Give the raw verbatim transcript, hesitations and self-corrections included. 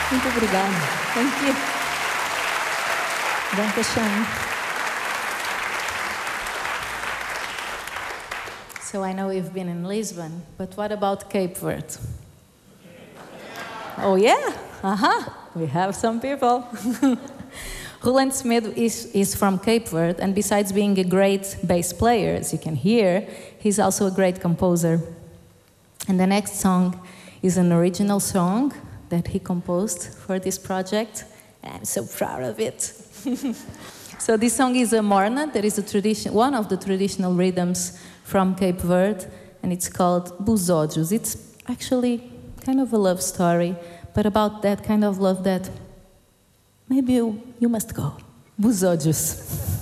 Muito obrigada. Thank you. Dankeschön. So I know we've been in Lisbon, but what about Cape Verde? Oh yeah? Uh-huh. We have some people. Roland Smith is, is from Cape Verde, and besides being a great bass player, as you can hear, he's also a great composer. And the next song is an original song that he composed for this project, and I'm so proud of it. So this song is a morna, that is a tradition, one of the traditional rhythms from Cape Verde, and it's called Busódios. It's actually kind of a love story, but about that kind of love that maybe you, you must go. Busódios.